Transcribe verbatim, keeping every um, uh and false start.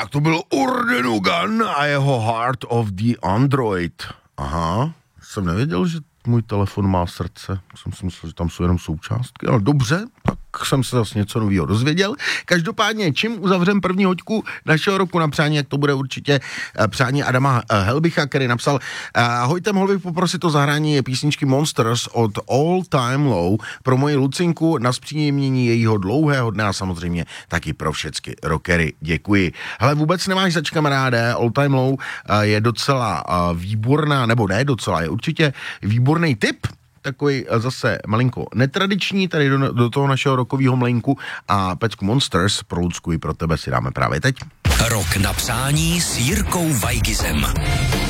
Tak to byl Urdenugan a jeho Heart of the Android. Aha, jsem nevěděl, že můj telefon má srdce. Jsem si myslel, že tam jsou jenom součástky. Ale dobře, tak jsem se zase něco nového dozvěděl. Každopádně, čím uzavřem první hoďku našeho roku na přání, jak to bude určitě přání Adama Helbicha, který napsal: ahojte, mohl bych poprosit o zahrání písničky Monsters od All Time Low pro moji Lucinku na zpříjemnění jejího dlouhého dne a samozřejmě taky pro všechny rockery. Děkuji. Hele, vůbec nemáš zač, kamaráde. All Time Low je docela výborná, nebo ne docela, je určitě výborný tip, takový zase malinko netradiční, tady do, do toho našeho rokového mlejnku, a pecku Monsters pro Lucku i pro tebe si dáme právě teď. Rok na přání s Jirkou Weigizem.